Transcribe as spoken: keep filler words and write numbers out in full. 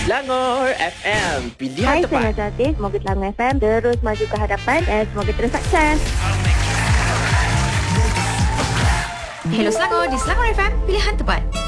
Selangor F M, pilihan Hai, tepat. saya Najati. Semoga Selangor F M terus maju ke hadapan dan semoga terus sukses. Hello Selangor, di Selangor F M, pilihan tepat.